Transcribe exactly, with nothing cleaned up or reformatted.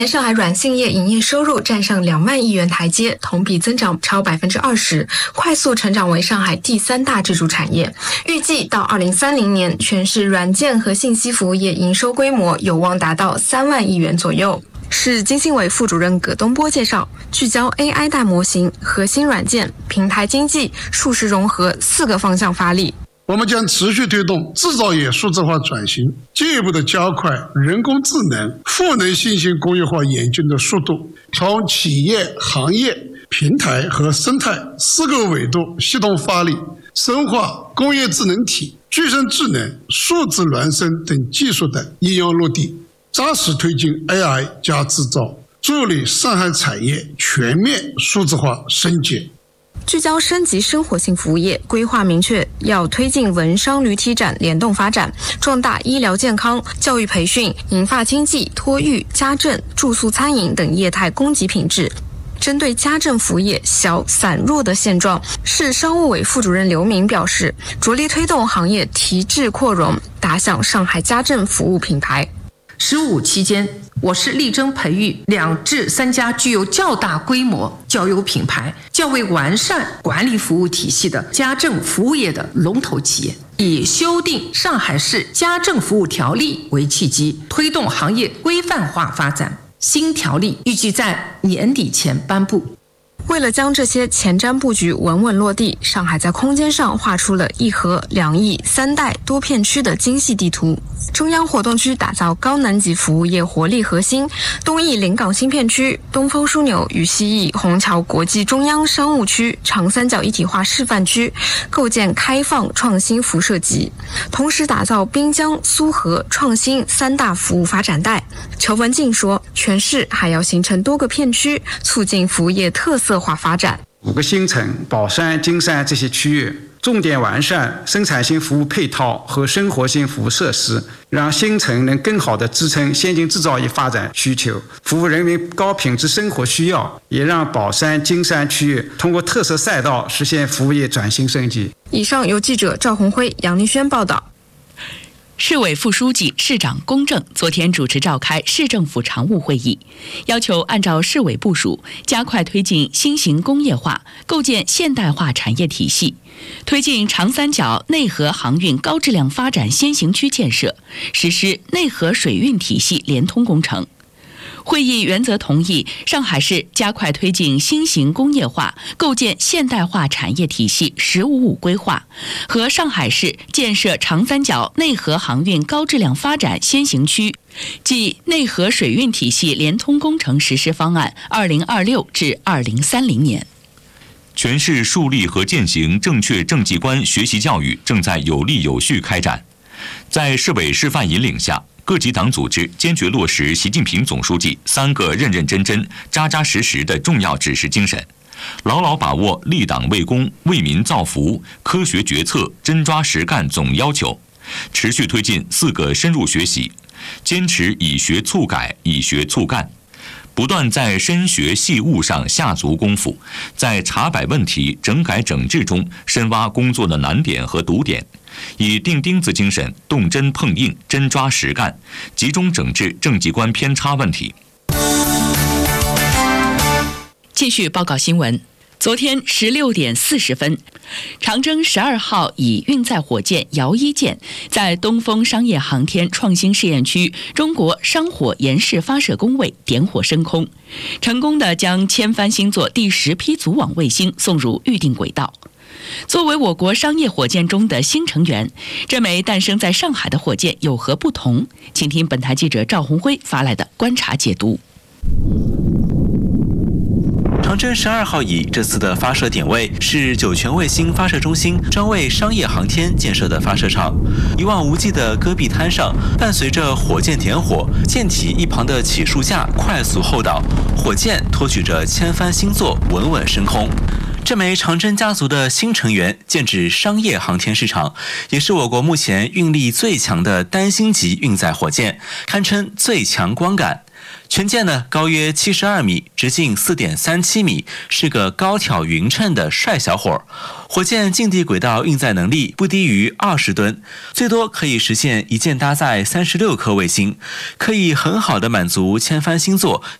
上海软性业营业收入站上两万亿元台阶，同比增长超百分之二十，快速成长为上海第三大支柱产业。预计到二零三零年，全市软件和信息服务业营收规模有望达到三万亿元左右。市经信委副主任葛东波介绍，聚焦 A I 大模型、核心软件、平台经济、数实融合四个方向发力。 我们将持续推动制造业数字化转型，进一步的加快人工智能、赋能新型工业化演进的速度，从企业、行业、平台和生态四个维度系统发力，深化工业智能体、具身智能、数字孪生等技术的应用落地，扎实推进 A I 加制造，助力上海产业全面数字化升级。 聚焦升级生活性服务业，规划明确要推进文商旅体展联动发展，壮大医疗健康、教育培训、银发经济、托育、家政、住宿餐饮等业态供给品质。针对家政服务业小散弱的现状，市商务委副主任刘明表示，着力推动行业提质扩容，打响上海家政服务品牌。 十五期间，我市力争培育两至三家具有较大规模、较有品牌、较为完善管理服务体系的家政服务业的龙头企业，以修订上海市家政服务条例为契机，推动行业规范化发展。新条例预计在年底前颁布。 为了将这些前瞻布局稳稳落地，上海在空间上画出了一核两翼三带多片区的精细地图。中央活动区打造高能级服务业活力核心，东翼临港新片区、东风枢纽与西翼虹桥国际中央商务区、长三角一体化示范区，构建开放创新辐射级，同时打造滨江、苏河创新三大服务发展带。裘文静说，全市还要形成多个片区，促进服务业特色化发展。 五个新城、宝山、金山这些区域，重点完善生产性服务配套和生活性服务设施，让新城能更好地支撑先进制造业发展需求，服务人民高品质生活需要，也让宝山、金山区域通过特色赛道实现服务业转型升级。 以上由记者赵红辉、杨丽轩报道。 市委副书记、市长龚正昨天主持召开市政府常务会议，要求按照市委部署，加快推进新型工业化，构建现代化产业体系，推进长三角内河航运高质量发展先行区建设，实施内河水运体系联通工程。会议原则同意上海市加快推进新型工业化、构建现代化产业体系“十五五”规划和上海市建设长三角内河航运高质量发展先行区即内河水运体系联通工程实施方案二零二六至二零三零年。 全市树立和践行正确政绩观学习教育正在有力有序开展。在市委示范引领下，各级党组织坚决落实习近平总书记三个认认真真、扎扎实实的重要指示精神，牢牢把握立党为公、为民造福、科学决策、真抓实干总要求，持续推进四个深入学习，坚持以学促改、以学促干，不断在深学细悟上下足功夫，在查摆问题、整改整治中深挖工作的难点和堵点，以钉钉子精神动真碰硬、真抓实干，集中整治政绩观偏差问题。 继续报告新闻。昨天十六点四十分，长征十二号乙运载火箭遥一舰在东风商业航天创新试验区中国商火研试发射工位点火升空，成功地将千帆星座第十批组网卫星送入预定轨道。作为我国商业火箭中的新成员，这枚诞生在上海的火箭有何不同？请听本台记者赵红辉发来的观察解读。 长征十二号乙这次的发射点位是酒泉卫星发射中心专为商业航天建设的发射场。一望无际的戈壁滩上，伴随着火箭点火，舰体一旁的起舷架快速后倒，火箭托举着千帆星座稳稳升空。这枚长征家族的新成员剑指商业航天市场，也是我国目前运力最强的单星级运载火箭，堪称最强光感。 全舰呢高约七十二米，直径四点三七米，是个高挑匀称的帅小伙。火箭近地轨道运载能力不低于二十吨，最多可以实现一箭搭载三十六颗卫星，可以很好的满足千帆星座